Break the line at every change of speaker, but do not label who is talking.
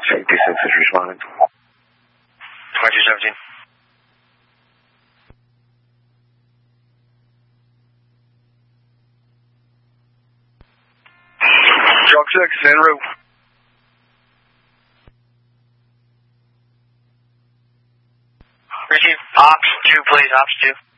Safety 6 is responding.
2217.
Truck 6 en route.
Receive. Ops 2, please. Ops 2.